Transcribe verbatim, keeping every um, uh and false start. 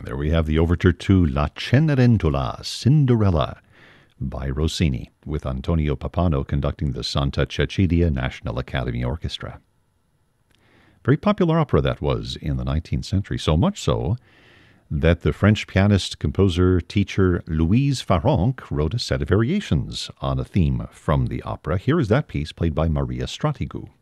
There we have the overture to La Cenerentola, Cinderella, by Rossini, with Antonio Pappano conducting the Santa Cecilia National Academy Orchestra. Very popular opera that was in the nineteenth century, so much so that the French pianist, composer, teacher Louise Farrenc wrote a set of variations on a theme from the opera. Here is that piece played by Maria Stratigou.